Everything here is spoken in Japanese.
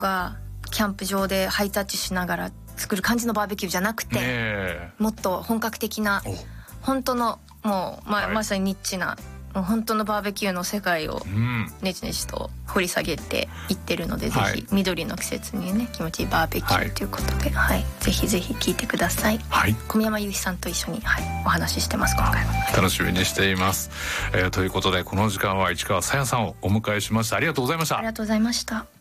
がキャンプ場でハイタッチしながら作る感じのバーベキューじゃなくて、もっと本格的な本当のもう、まさにニッチなもう本当のバーベキューの世界をねちねちと掘り下げていってるので、ぜひ緑の季節にね気持ちいいバーベキューということで、ぜひぜひ聞いてください。小宮山雄飛さんと一緒に、お話ししてます今回は。 楽しみにしています。ということでこの時間は市川紗耶さんをお迎えしました。ありがとうございました。 ありがとうございました。